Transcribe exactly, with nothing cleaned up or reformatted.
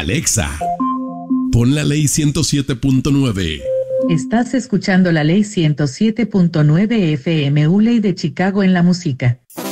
Alexa, pon la ley ciento siete punto nueve. Estás escuchando la ley ciento siete punto nueve F M, U Ley de Chicago en la música.